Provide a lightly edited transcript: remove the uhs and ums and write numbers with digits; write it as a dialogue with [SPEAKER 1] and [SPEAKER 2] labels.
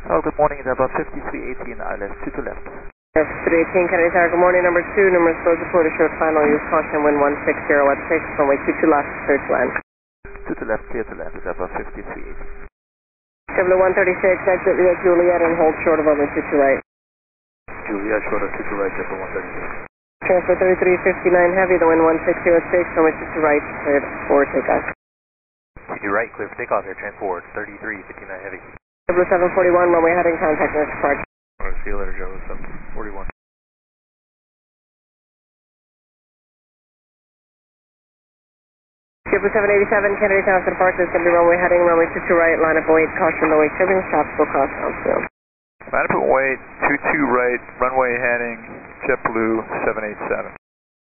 [SPEAKER 1] Oh, good morning. It's about 5318 ILS, 2 to left.
[SPEAKER 2] 318 Kennedy Tower, good morning. Number 2, numerous road report, short final, use caution, wind 160 at 6, runway 22 left, clear to land.
[SPEAKER 1] 2 to left, clear to land. It's about 5318.
[SPEAKER 2] Chevrolet 136, exit via Juliet and hold short of runway 22 right.
[SPEAKER 1] Juliet, short of 22 right, Chevrolet 136.
[SPEAKER 2] Transfer 3359 heavy, the wind 160 at 6, runway 22 right, cleared for takeoff.
[SPEAKER 1] 22 right, clear for takeoff, air transport, 3359 heavy.
[SPEAKER 2] Chevrolet 741, runway heading, contact next departure.
[SPEAKER 1] Alright, see you later, Joe. 741.
[SPEAKER 2] Chevrolet 787, Kennedy Tower departure, assembly runway heading, runway 22 right, line up weight, caution, low weight turbulence, tropical cross downfield.
[SPEAKER 1] Line up weight, 22 right, runway heading, JetBlue 787.